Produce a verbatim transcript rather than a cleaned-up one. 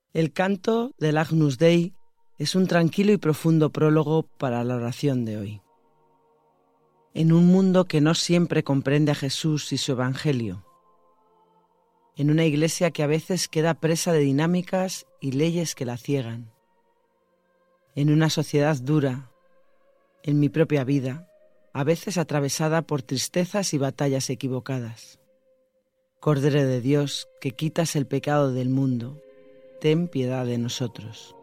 El canto del Agnus Dei es un tranquilo y profundo prólogo para la oración de hoy. En un mundo que no siempre comprende a Jesús y su Evangelio, en una iglesia que a veces queda presa de dinámicas y leyes que la ciegan, en una sociedad dura, en mi propia vida, a veces atravesada por tristezas y batallas equivocadas. Cordero de Dios, que quitas el pecado del mundo, ten piedad de nosotros.